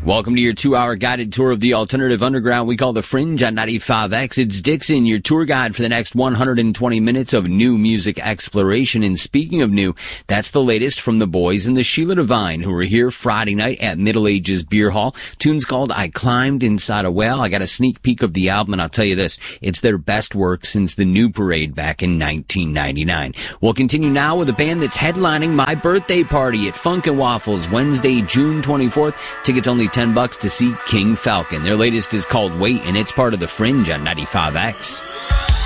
Welcome to your 2-hour guided tour of the alternative underground we call the Fringe on 95X. It's Dixon, your tour guide for the next 120 minutes of new music exploration. And speaking of new, that's the latest from the boys in the Sheila Divine, who were here Friday night at Middle Ages Beer Hall. Tune's called I Climbed Inside a Well. I got a sneak peek of the album, and I'll tell you this, it's their best work since the New Parade back in 1999. We'll continue now with a band that's headlining my birthday party at Funk and Waffles Wednesday, June 24th. Tickets only $10 to see King Falcon. Their latest is called Wait, and it's part of the Fringe on 95X.